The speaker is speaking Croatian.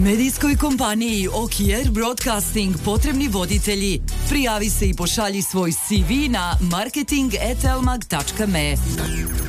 Medijskoj kompaniji Okier Broadcasting potrebni voditelji. Prijavi se i pošalji svoj CV na marketing@elmag.me.